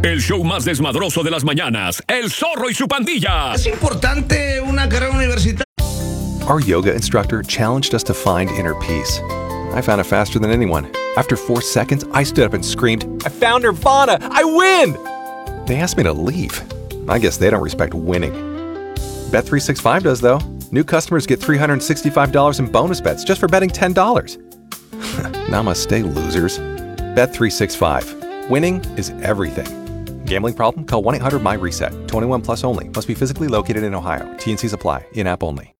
El show más desmadroso de las mañanas. El Zorro y su pandilla. ¿Es importante una carrera universitaria? Our yoga instructor challenged us to find inner peace. I found it faster than anyone. After 4 seconds, I stood up and screamed, "I found Nirvana! I win!" They asked me to leave. I guess they don't respect winning. Bet365 does, though. New customers get $365 in bonus bets just for betting $10. Namaste, losers. Bet365. Winning is everything. Gambling problem? Call 1-800-MY-RESET. 21 plus only. Must be physically located in Ohio. T&Cs apply. In-app only.